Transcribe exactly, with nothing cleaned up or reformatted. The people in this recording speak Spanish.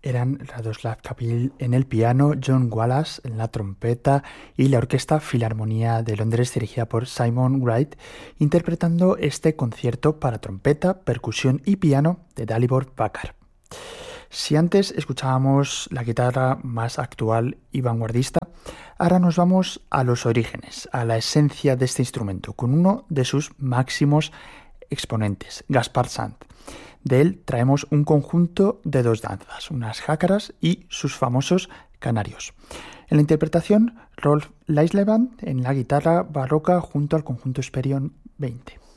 eran Radoslav Kapil en el piano, John Wallace en la trompeta y la Orquesta Filarmonía de Londres dirigida por Simon Wright, interpretando este concierto para trompeta, percusión y piano de Dalibor Bakar. Si antes escuchábamos la guitarra más actual y vanguardista, ahora nos vamos a los orígenes, a la esencia de este instrumento, con uno de sus máximos exponentes, Gaspard Sant. De él traemos un conjunto de dos danzas, unas jácaras y sus famosos canarios. En la interpretación, Rolf Laislevan en la guitarra barroca junto al conjunto Hesperion veinte.